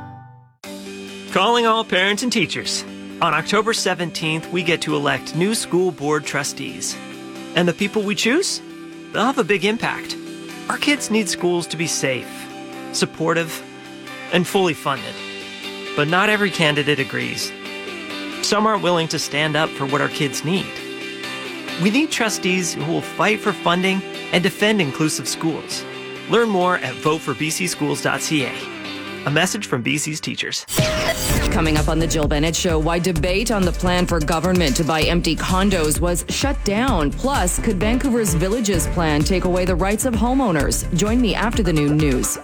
Calling all parents and teachers. On October seventeenth, we get to elect new school board trustees. And the people we choose? They'll have a big impact. Our kids need schools to be safe, supportive, and fully funded. But not every candidate agrees. Some aren't willing to stand up for what our kids need. We need trustees who will fight for funding and defend inclusive schools. Learn more at vote for b c schools dot c a. A message from B C's teachers. Coming up on the Jill Bennett Show, why debate on the plan for government to buy empty condos was shut down. Plus, could Vancouver's Villages plan take away the rights of homeowners? Join me after the noon news.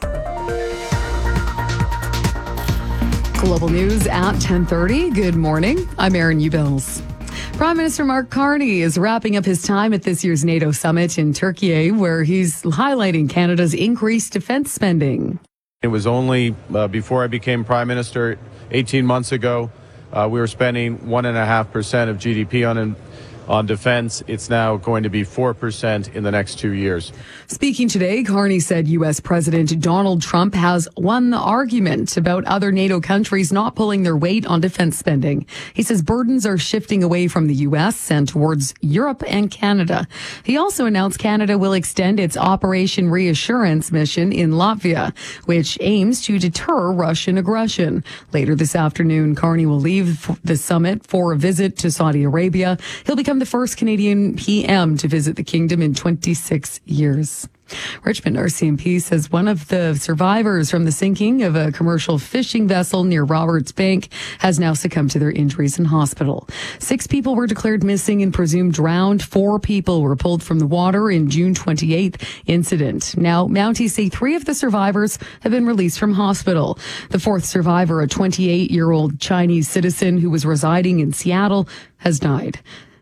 Global News at ten thirty. Good morning. I'm Erin Ubils. Prime Minister Mark Carney is wrapping up his time at this year's NATO summit in Turkey, where he's highlighting Canada's increased defense spending. It was only uh, before I became Prime Minister eighteen months ago, uh, we were spending one point five percent of G D P on on defense. It's now going to be four percent in the next two years. Speaking today, Carney said U S. President Donald Trump has won the argument about other NATO countries not pulling their weight on defense spending. He says burdens are shifting away from the U S and towards Europe and Canada. He also announced Canada will extend its Operation Reassurance mission in Latvia, which aims to deter Russian aggression. Later this afternoon, Carney will leave the summit for a visit to Saudi Arabia. He'll become the first Canadian P M to visit the kingdom in twenty-six years. Richmond R C M P says one of the survivors from the sinking of a commercial fishing vessel near Roberts Bank has now succumbed to their injuries in hospital. Six people were declared missing and presumed drowned. Four people were pulled from the water in June twenty-eighth incident. Now, Mounties say three of the survivors have been released from hospital. The fourth survivor, a twenty-eight-year-old Chinese citizen who was residing in Seattle, has died.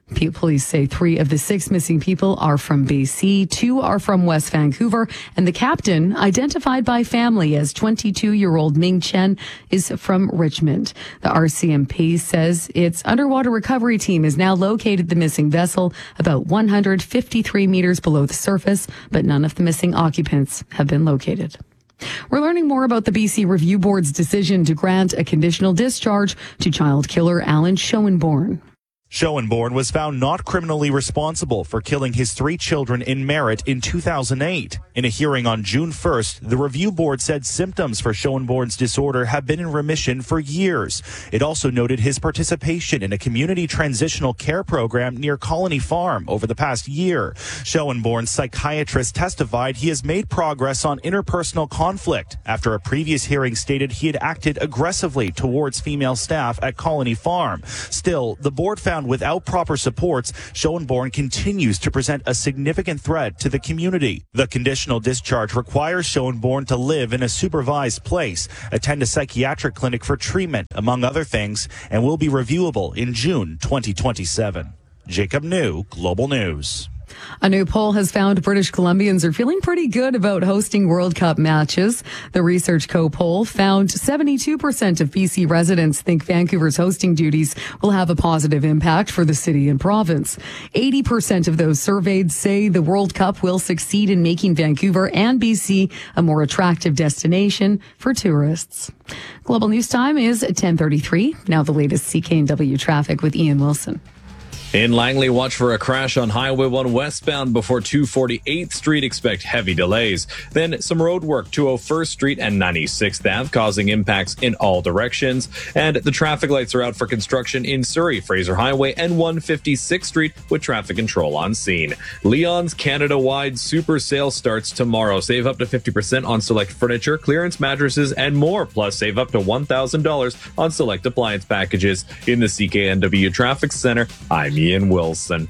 Police say three of the six missing people are from B C, two are from West Vancouver, and the captain, identified by family as twenty-two-year-old Ming Chen, is from Richmond. The R C M P says its underwater recovery team has now located the missing vessel about one hundred fifty-three meters below the surface, but none of the missing occupants have been located. We're learning more about the B C Review Board's decision to grant a conditional discharge to child killer Alan Schoenborn. Schoenborn was found not criminally responsible for killing his three children in Merritt in two thousand eight. In a hearing on June first, the review board said symptoms for Schoenborn's disorder have been in remission for years. It also noted his participation in a community transitional care program near Colony Farm over the past year. Schoenborn's psychiatrist testified he has made progress on interpersonal conflict after a previous hearing stated he had acted aggressively towards female staff at Colony Farm. Still, the board found without proper supports, Schoenborn continues to present a significant threat to the community. The conditional discharge requires Schoenborn to live in a supervised place, attend a psychiatric clinic for treatment, among other things, and will be reviewable in June twenty twenty-seven. Jacob New, Global News. A new poll has found British Columbians are feeling pretty good about hosting World Cup matches. The Research Co poll found seventy-two percent of B C residents think Vancouver's hosting duties will have a positive impact for the city and province. eighty percent of those surveyed say the World Cup will succeed in making Vancouver and B C a more attractive destination for tourists. Global News Time is ten thirty-three. Now the latest C K N W traffic with Ian Wilson. In Langley, watch for a crash on Highway one westbound before two forty-eighth Street. Expect heavy delays. Then some road work two oh first Street and ninety-sixth Avenue causing impacts in all directions. And the traffic lights are out for construction in Surrey, Fraser Highway and one fifty-sixth Street with traffic control on scene. Leon's Canada-wide super sale starts tomorrow. Save up to fifty percent on select furniture, clearance mattresses, and more. Plus, save up to one thousand dollars on select appliance packages. In the C K N W Traffic Center, I'm Ian Wilson.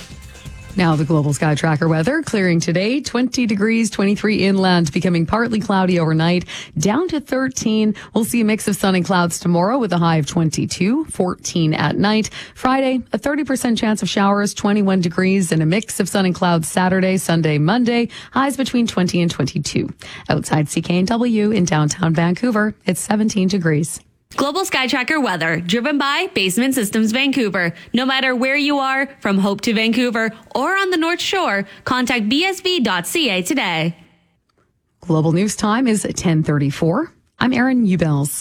Now the Global Sky Tracker weather. Clearing today, twenty degrees, twenty-three inland, becoming partly cloudy overnight, down to thirteen. We'll see a mix of sun and clouds tomorrow with a high of twenty-two, fourteen at night. Friday, a thirty percent chance of showers, twenty-one degrees, and a mix of sun and clouds Saturday, Sunday, Monday, highs between twenty and twenty-two. Outside C K N W in downtown Vancouver, it's seventeen degrees. Global Sky Tracker weather, driven by Basement Systems Vancouver. No matter where you are, from Hope to Vancouver or on the North Shore, contact b s v dot c a today. Global News Time is ten thirty-four. I'm Erin Ubels.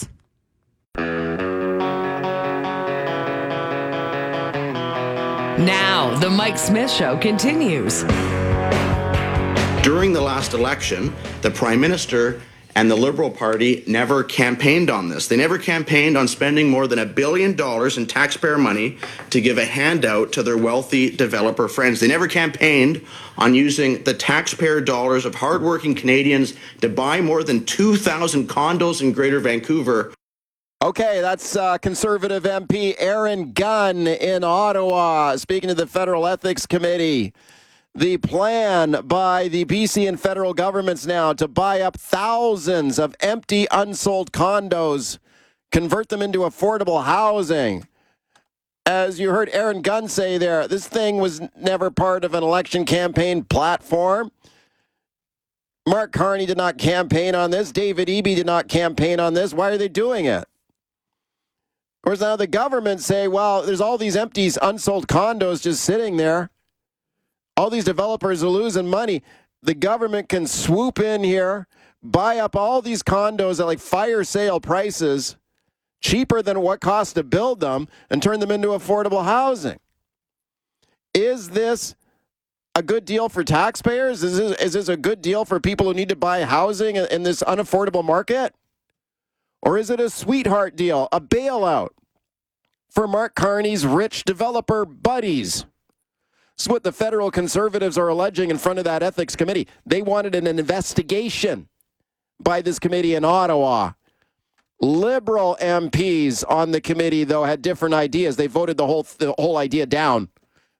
Now, the Mike Smith Show continues. During the last election, the Prime Minister and the Liberal Party never campaigned on this. They never campaigned on spending more than a billion dollars in taxpayer money to give a handout to their wealthy developer friends. They never campaigned on using the taxpayer dollars of hardworking Canadians to buy more than two thousand condos in Greater Vancouver. Okay, that's uh, Conservative M P Aaron Gunn in Ottawa, speaking to the Federal Ethics Committee. The plan by the B C and federal governments now to buy up thousands of empty, unsold condos, convert them into affordable housing. As you heard Aaron Gunn say there, this thing was never part of an election campaign platform. Mark Carney did not campaign on this. David Eby did not campaign on this. Why are they doing it? Of course, now the government say, well, there's all these empty, unsold condos just sitting there. All these developers are losing money. The government can swoop in here, buy up all these condos at like fire sale prices, cheaper than what costs to build them, and turn them into affordable housing. Is this a good deal for taxpayers? Is this, is this a good deal for people who need to buy housing in, in this unaffordable market? Or is it a sweetheart deal, a bailout for Mark Carney's rich developer buddies? This is what the federal Conservatives are alleging in front of that ethics committee. They wanted an investigation by this committee in Ottawa. Liberal M Ps on the committee, though, had different ideas. They voted the whole the whole idea down.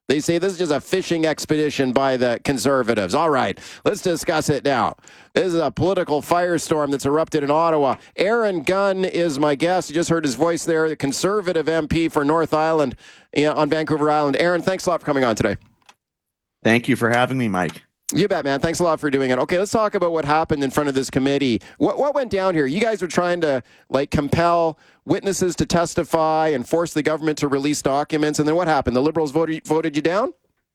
They say this is just a fishing expedition by the Conservatives. All right, let's discuss it now. This is a political firestorm that's erupted in Ottawa. Aaron Gunn is my guest. You just heard his voice there, the Conservative M P for North Island on Vancouver Island. Aaron, thanks a lot for coming on today. Thank you for having me, Mike. You bet, man. Thanks a lot for doing it. Okay, let's talk about what happened in front of this committee. What what went down here? You guys were trying to like compel witnesses to testify and force the government to release documents, and then what happened? The Liberals voted voted you down?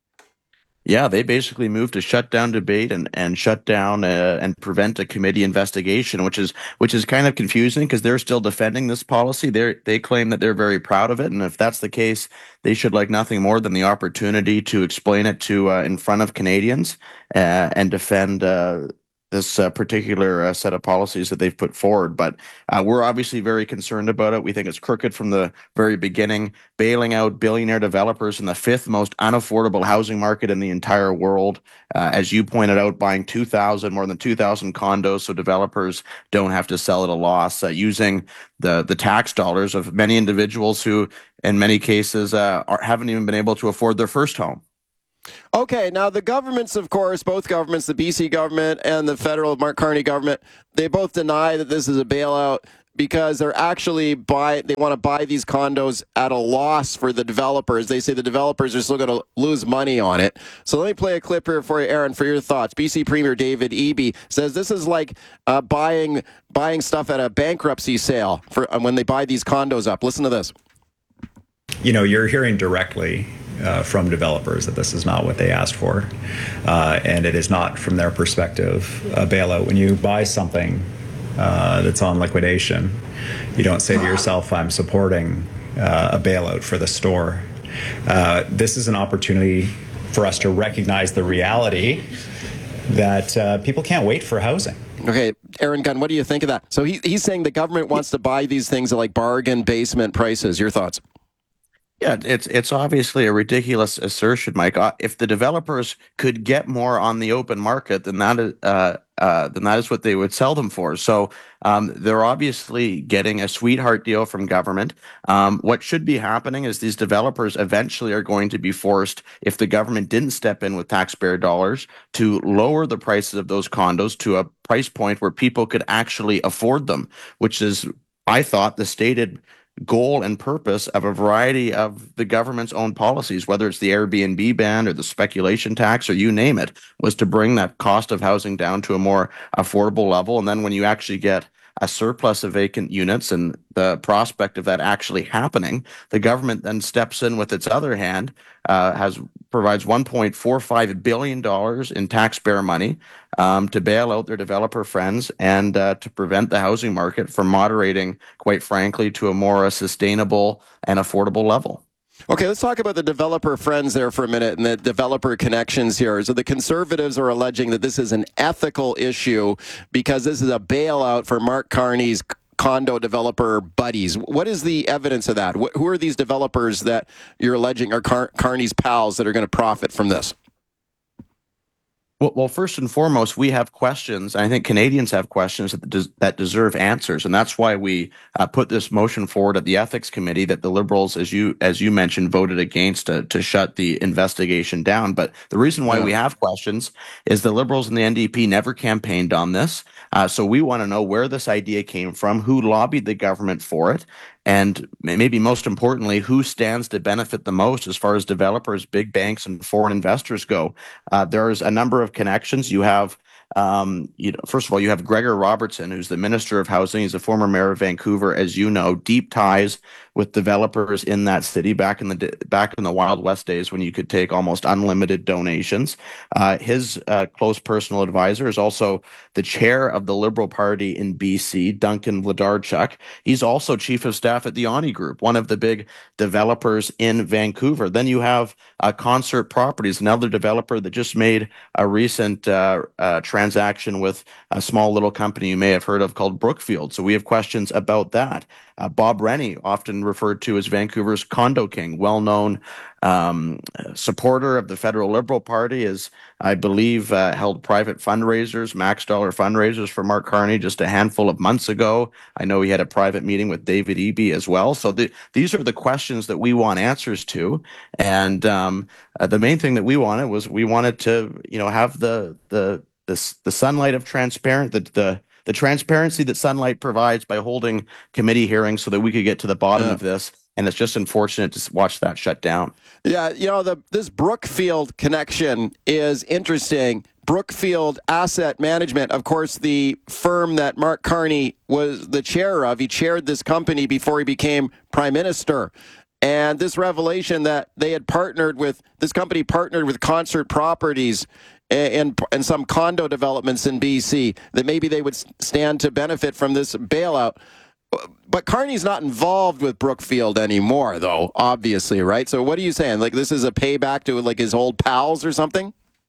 Yeah, they basically moved to shut down debate and, and shut down uh, and prevent a committee investigation, which is which is kind of confusing because they're still defending this policy. They they claim that they're very proud of it, and if that's the case, they should like nothing more than the opportunity to explain it to uh, in front of Canadians uh, and defend uh, this uh, particular uh, set of policies that they've put forward. But uh, we're obviously very concerned about it. We think it's crooked from the very beginning, bailing out billionaire developers in the fifth most unaffordable housing market in the entire world. Uh, as you pointed out, buying two thousand, more than two thousand condos so developers don't have to sell at a loss, uh, using the, the tax dollars of many individuals who, in many cases, uh, are, haven't even been able to afford their first home. Okay, now the governments, of course, both governments, the B C government and the federal Mark Carney government, they both deny that this is a bailout because they're actually buy they want to buy these condos at a loss for the developers. They say the developers are still going to lose money on it. So let me play a clip here for you, Aaron, for your thoughts. B C Premier David Eby says this is like uh, buying buying stuff at a bankruptcy sale for uh, when they buy these condos up. Listen to this. You know, you're hearing directly uh, from developers that this is not what they asked for, uh, and it is not, from their perspective, a bailout. When you buy something uh, that's on liquidation, you don't say to yourself, I'm supporting uh, a bailout for the store. Uh, this is an opportunity for us to recognize the reality that uh, people can't wait for housing. Okay, Aaron Gunn, what do you think of that? So he, he's saying the government wants to buy these things at like bargain basement prices. Your thoughts? Yeah, it's it's obviously a ridiculous assertion, Mike. Uh, If the developers could get more on the open market, then that is uh, uh, then that is what they would sell them for. So um, they're obviously getting a sweetheart deal from government. Um, what should be happening is these developers eventually are going to be forced, if the government didn't step in with taxpayer dollars, to lower the prices of those condos to a price point where people could actually afford them, which is, I thought, the stated goal and purpose of a variety of the government's own policies, whether it's the Airbnb ban or the speculation tax or you name it, was to bring that cost of housing down to a more affordable level. And then when you actually get a surplus of vacant units and the prospect of that actually happening, the government then steps in with its other hand, uh, has provides one point four five billion dollars in taxpayer money um, to bail out their developer friends and uh, to prevent the housing market from moderating, quite frankly, to a more uh, sustainable and affordable level. Okay, let's talk about the developer friends there for a minute and the developer connections here. So the Conservatives are alleging that this is an ethical issue because this is a bailout for Mark Carney's condo developer buddies. What is the evidence of that? Who are these developers that you're alleging are Car- Carney's pals that are going to profit from this? Well, well, first and foremost, we have questions. I think Canadians have questions that, des- that deserve answers, and that's why we uh, put this motion forward at the Ethics Committee that the Liberals, as you as you mentioned, voted against to, to shut the investigation down. But the reason why yeah. we have questions is the Liberals and the N D P never campaigned on this, uh, so we want to know where this idea came from, who lobbied the government for it, and maybe most importantly, who stands to benefit the most as far as developers, big banks, and foreign investors go. Uh, there's a number of connections. You have, um, you know, first of all, you have Gregor Robertson, who's the Minister of Housing. He's a former mayor of Vancouver, as you know, deep ties with developers in that city back in the back in the Wild West days when you could take almost unlimited donations. Uh, his uh, close personal advisor is also the chair of the Liberal Party in B C, Duncan Wlodarchuk. He's also chief of staff at the Ani Group, one of the big developers in Vancouver. Then you have uh, Concert Properties, another developer that just made a recent uh, uh, transaction with a small little company you may have heard of called Brookfield. So we have questions about that. Uh, Bob Rennie, often referred to as Vancouver's condo king, well-known um, supporter of the federal Liberal Party, is, I believe, uh, held private fundraisers, max dollar fundraisers for Mark Carney just a handful of months ago. I know he had a private meeting with David Eby as well. So the, these are the questions that we want answers to. And um, uh, the main thing that we wanted was we wanted to, you know, have the the the, the sunlight of transparent, the, the the transparency that Sunlight provides by holding committee hearings so that we could get to the bottom Yeah. of this. And it's just unfortunate to watch that shut down. Yeah, you know, the this Brookfield connection is interesting. Brookfield Asset Management, of course, the firm that Mark Carney was the chair of. He chaired this company before he became prime minister. And this revelation that they had partnered with, this company partnered with Concert Properties and, and some condo developments in B C, that maybe they would stand to benefit from this bailout. But Carney's not involved with Brookfield anymore, though, obviously, right? So what are you saying? Like, this is a payback to, like, his old pals or something?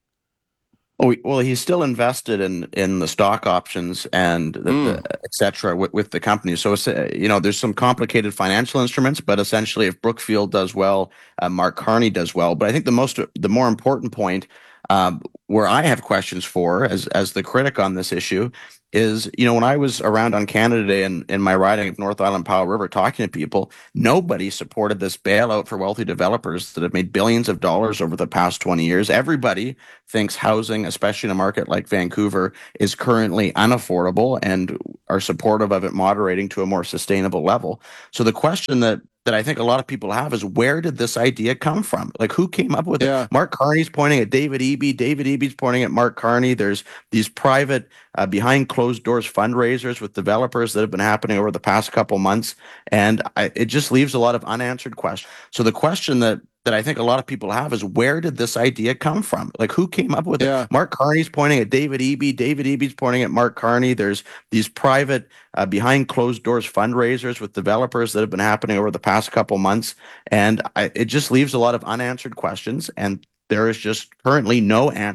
Oh, well, he's still invested in in the stock options and the, Mm. the, et cetera with, with the company. So, it's, uh, you know, there's some complicated financial instruments, but essentially if Brookfield does well, uh, Mark Carney does well. But I think the most, the more important point um, where I have questions for as, as the critic on this issue is, you know, when I was around on Canada Day in, in my riding of North Island Powell River talking to people, nobody supported this bailout for wealthy developers that have made billions of dollars over the past twenty years. Everybody thinks housing, especially in a market like Vancouver, is currently unaffordable and are supportive of it moderating to a more sustainable level. So the question that that I think a lot of people have is, where did this idea come from? Like, who came up with Yeah. it? Mark Carney's pointing at David Eby. David Eby's pointing at Mark Carney. There's these private, uh, behind closed doors fundraisers with developers that have been happening over the past couple months. And I, it just leaves a lot of unanswered questions. So the question that that I think a lot of people have is, where did this idea come from? Like, who came up with Yeah. it? Mark Carney's pointing at David Eby. David Eby's pointing at Mark Carney. There's these private, uh, behind closed doors fundraisers with developers that have been happening over the past couple months. And I, it just leaves a lot of unanswered questions. And there is just currently no answer